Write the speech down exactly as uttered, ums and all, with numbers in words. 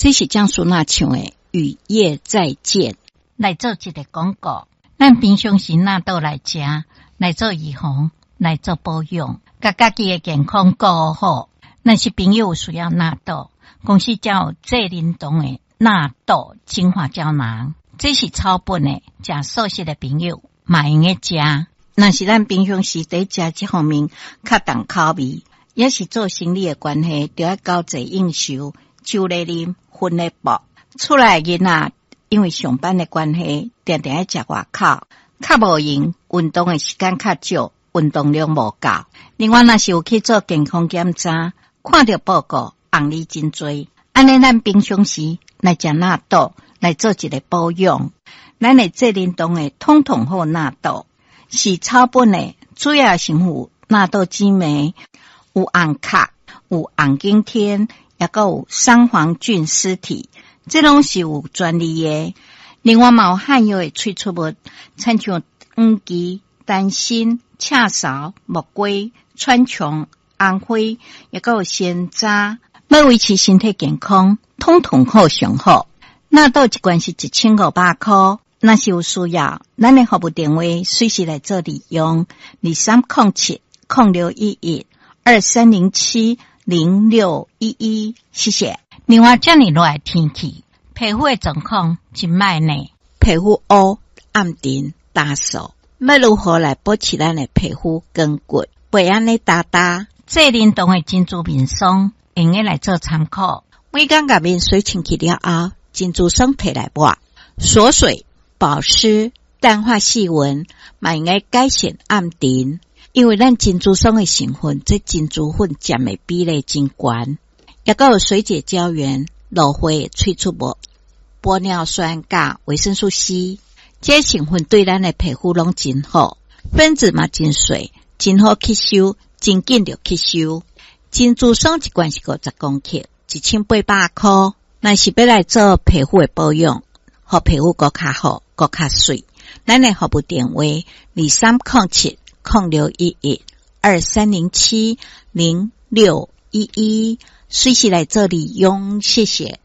这是江苏那唱的《雨夜再见》。 来做一个广告，咱平常时纳豆来食，来做预防，来做保养，甲家己的健康顾好。若是朋友需要纳豆，公司叫最灵动的纳豆精华胶囊，这是草本的，食素食的朋友嘛用个食。 若是咱平常时在食这方面较重口味，也是做生理的关系，就要交际应酬，酒来啉，薰来搏。出来囡仔因为上班的关系，定定要食外口，较无用，运动的时间较少，运动量无够。另外，若是有去做健康检查，看到报告，红利真多。安尼，咱平常时来食纳豆，来做一个保养。咱的这灵动的统统好纳豆，是草本的，主要成分纳豆激酶，有红壳，有红景天，也个有三黄菌丝体。这拢是有专利的，另外嘛有含有的萃取物，亲像黄芪、丹参、赤芍、木瓜、川穹、红花，也个有鲜渣，要维持身体健康，统统好上好。纳豆一罐是一千五百块，若是有需要，咱的服务电话随时来做利用，二三零七零六一一二三零七零六一一，谢谢。 另外，这么热的天气，皮肤的状况真歹呢。 皮肤乌、暗沉、干燥，要如何来保持咱的皮肤光滑，袂安尼哒哒？ 这灵动的珍珠面霜，用个来做参考。 每天把面水清去了后，珍珠霜摕来抹，锁水、保湿、淡化细纹，嘛应该改善暗沉。因为咱珍珠霜的成分，这珍珠粉占的比例真高。也有水解胶原、芦花萃取物、玻尿酸甲维生素 C， 这成分对咱的皮肤拢真好，分子嘛真细，真好吸收，真紧就吸收。珍珠霜一罐是五十公克，一千八百块。若是要来做皮肤的保养，互皮肤更较好，更较水，咱的服务电话二三零七零六一一二三零七零六一一。随时来这里用，谢谢。